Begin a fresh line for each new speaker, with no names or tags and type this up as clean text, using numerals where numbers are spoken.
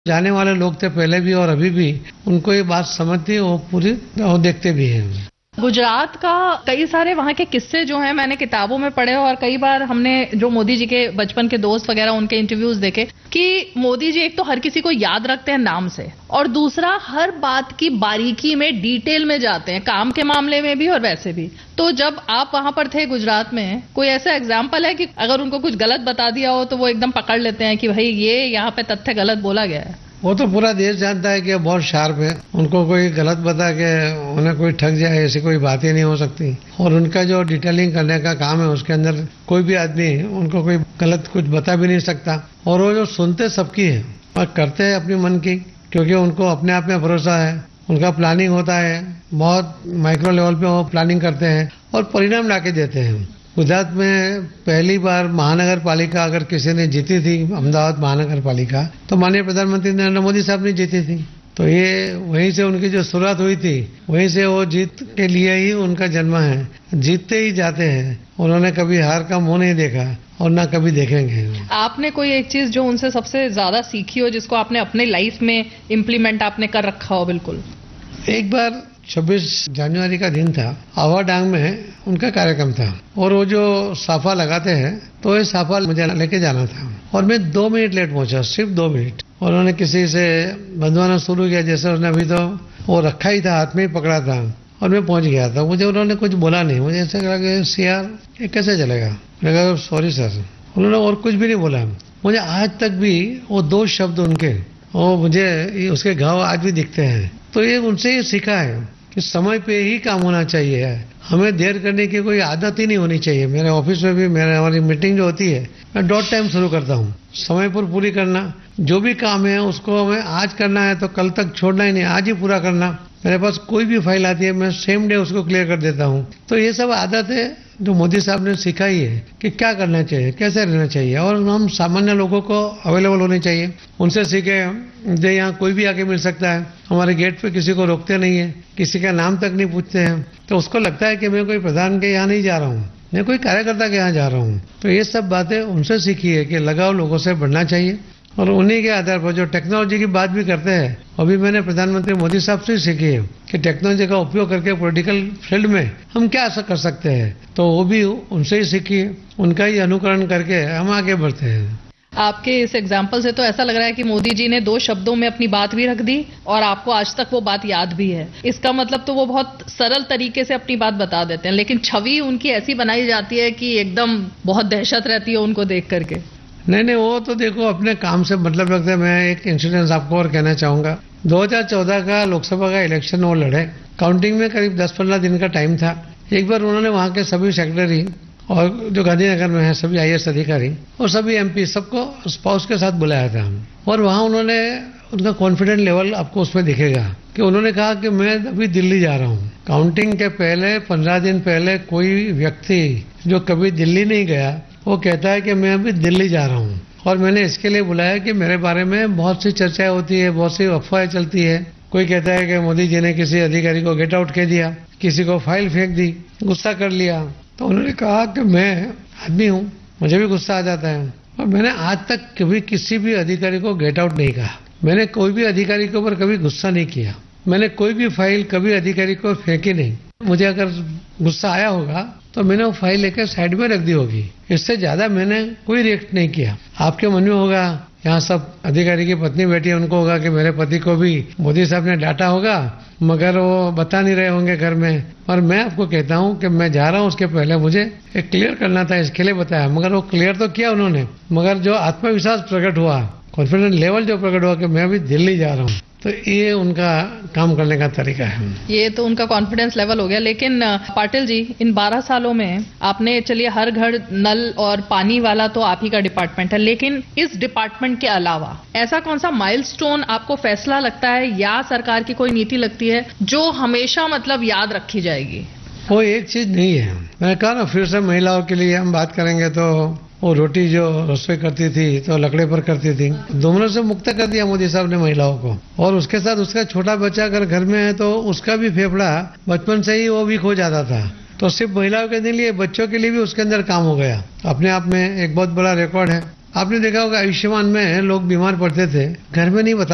जाने वाले लोग थे पहले भी और अभी भी, उनको ये बात समझती है, वो पूरी वो देखते भी हैं।
गुजरात का कई सारे वहाँ के किस्से जो हैं मैंने किताबों में पढ़े और कई बार हमने जो मोदी जी के बचपन के दोस्त वगैरह उनके इंटरव्यूज देखे कि मोदी जी एक तो हर किसी को याद रखते हैं नाम से और दूसरा हर बात की बारीकी में डिटेल में जाते हैं, काम के मामले में भी और वैसे भी। तो जब आप वहां पर थे गुजरात में, कोई ऐसा एग्जाम्पल है कि अगर उनको कुछ गलत बता दिया हो तो वो एकदम पकड़ लेते हैं कि भाई ये यहाँ पे तथ्य गलत बोला गया है?
वो तो पूरा देश जानता है कि बहुत शार्प है, उनको कोई गलत बता के उन्हें कोई ठग जाए ऐसी कोई बात ही नहीं हो सकती। और उनका जो डिटेलिंग करने का काम है उसके अंदर कोई भी आदमी उनको कोई गलत कुछ बता भी नहीं सकता। और वो जो सुनते सबकी है और करते हैं अपनी मन की, क्योंकि उनको अपने आप में भरोसा है, उनका प्लानिंग होता है, बहुत माइक्रो लेवल पे वो प्लानिंग करते हैं और परिणाम लाके देते हैं। गुजरात में पहली बार महानगर पालिका अगर किसी ने जीती थी, अहमदाबाद महानगर पालिका, तो माननीय प्रधानमंत्री नरेंद्र मोदी साहब ने जीती थी। तो ये वहीं से उनकी जो शुरुआत हुई थी, वहीं से वो जीत के लिए ही उनका जन्म है। जीतते ही जाते हैं, उन्होंने कभी हार का मुंह नहीं देखा और ना कभी देखेंगे।
आपने कोई एक चीज जो उनसे सबसे ज्यादा सीखी हो, जिसको आपने अपने लाइफ में इम्प्लीमेंट आपने कर रखा हो? बिल्कुल।
एक बार 26 जनवरी का दिन था, आवाडांग में उनका कार्यक्रम था और वो जो साफा लगाते हैं तो ये साफा मुझे लेके जाना था और मैं 2 मिनट लेट पहुंचा, सिर्फ 2 मिनट। और उन्होंने किसी से बंधवाना शुरू किया, जैसे उसने अभी तो वो रखा ही था, हाथ में ही पकड़ा था और मैं पहुंच गया था। मुझे उन्होंने कुछ बोला नहीं, मुझे ऐसा लगा कि सियार ये कैसे चलेगा। मैं कहा सॉरी सर। उन्होंने और कुछ भी नहीं बोला। मुझे आज तक भी वो 2 शब्द उनके, वो मुझे उसके घाव आज भी दिखते हैं। तो ये उनसे ही सीखा है कि समय पे ही काम होना चाहिए, हमें देर करने की कोई आदत ही नहीं होनी चाहिए। मेरे ऑफिस में भी हमारी मीटिंग जो होती है, मैं डॉट टाइम शुरू करता हूँ, समय पर पूरी करना। जो भी काम है उसको हमें आज करना है तो कल तक छोड़ना ही नहीं, आज ही पूरा करना। मेरे पास कोई भी फाइल आती है, मैं सेम डे उसको क्लियर कर देता हूँ। तो ये सब आदत है जो मोदी साहब ने सिखाई है कि क्या करना चाहिए, कैसे रहना चाहिए और हम सामान्य लोगों को अवेलेबल होने चाहिए। उनसे सीखे। मुझे यहाँ कोई भी आके मिल सकता है, हमारे गेट पे किसी को रोकते नहीं है, किसी का नाम तक नहीं पूछते हैं। तो उसको लगता है कि मैं कोई प्रधान के यहाँ नहीं जा रहा हूँ, मैं कोई कार्यकर्ता के यहाँ जा रहा हूँ। तो ये सब बातें उनसे सीखी है कि लगाव लोगों से बढ़ना चाहिए और उन्हीं के आधार पर जो टेक्नोलॉजी की बात भी करते हैं, अभी मैंने प्रधानमंत्री मोदी साहब से सीखी है कि टेक्नोलॉजी का उपयोग करके पॉलिटिकल फील्ड में हम क्या कर सकते हैं। तो वो भी उनसे ही सीखी है, उनका ही अनुकरण करके हम आगे बढ़ते हैं।
आपके इस एग्जाम्पल से तो ऐसा लग रहा है कि मोदी जी ने 2 शब्दों में अपनी बात भी रख दी और आपको आज तक वो बात याद भी है। इसका मतलब तो वो बहुत सरल तरीके से अपनी बात बता देते हैं, लेकिन छवि उनकी ऐसी बनाई जाती है कि एकदम बहुत दहशत रहती है उनको देख करके।
नहीं, वो तो देखो अपने काम से मतलब रखते हैं। मैं एक इंसिडेंस आपको और कहना चाहूंगा। 2014 का लोकसभा का इलेक्शन वो लड़े, काउंटिंग में करीब 10-15 दिन का टाइम था। एक बार उन्होंने वहां के सभी सेक्रेटरी और जो गांधीनगर में है सभी IAS अधिकारी और सभी MP सबको स्पाउस के साथ बुलाया था और वहां उन्होंने उनका कॉन्फिडेंस लेवल आपको उसमें दिखेगा कि उन्होंने कहा कि मैं अभी दिल्ली जा रहा हूं। काउंटिंग के पहले 15 दिन पहले कोई व्यक्ति जो कभी दिल्ली नहीं गया वो कहता है कि मैं अभी दिल्ली जा रहा हूं और मैंने इसके लिए बुलाया कि मेरे बारे में बहुत सी चर्चाएं होती है, बहुत सी अफवाहें चलती है। कोई कहता है कि मोदी जी ने किसी अधिकारी को गेट आउट कह दिया, किसी को फाइल फेंक दी, गुस्सा कर लिया। तो उन्होंने कहा कि मैं आदमी हूं, मुझे भी गुस्सा आ जाता है और मैंने आज तक कभी किसी भी अधिकारी को गेट आउट नहीं कहा। मैंने कोई भी अधिकारी के ऊपर कभी गुस्सा नहीं किया, मैंने कोई भी फाइल कभी अधिकारी को फेंकी नहीं। मुझे अगर गुस्सा आया होगा तो मैंने वो फाइल लेकर साइड में रख दी होगी, इससे ज्यादा मैंने कोई रिएक्ट नहीं किया। आपके मन में होगा, यहाँ सब अधिकारी की पत्नी बैठी है, उनको होगा कि मेरे पति को भी मोदी साहब ने डांटा होगा मगर वो बता नहीं रहे होंगे घर में। और मैं आपको कहता हूँ कि मैं जा रहा हूँ, उसके पहले मुझे एक क्लियर करना था, इसके लिए बताया। मगर वो क्लियर तो किया उन्होंने, मगर जो आत्मविश्वास प्रकट हुआ, कॉन्फिडेंस लेवल जो प्रकट हुआ कि मैं अभी दिल्ली जा रहा हूँ, तो ये उनका काम करने का तरीका है।
ये तो उनका कॉन्फिडेंस लेवल हो गया। लेकिन पाटिल जी, इन 12 सालों में आपने, चलिए हर घर नल और पानी वाला तो आप ही का डिपार्टमेंट है, लेकिन इस डिपार्टमेंट के अलावा ऐसा कौन सा माइलस्टोन आपको फैसला लगता है या सरकार की कोई नीति लगती है जो हमेशा मतलब याद रखी जाएगी?
वो एक चीज नहीं है। मैंने कहा ना, फिर से महिलाओं के लिए हम बात करेंगे तो वो रोटी जो रसोई करती थी तो लकड़े पर करती थी, दोनों से मुक्त कर दिया मोदी साहब ने महिलाओं को। और उसके साथ उसका छोटा बच्चा अगर घर में है तो उसका भी फेफड़ा बचपन से ही वो वीक हो जाता था। तो सिर्फ महिलाओं के लिए, बच्चों के लिए भी उसके अंदर काम हो गया। अपने आप में एक बहुत बड़ा रिकॉर्ड है। आपने देखा होगा आयुष्मान में लोग बीमार पड़ते थे, घर में नहीं बता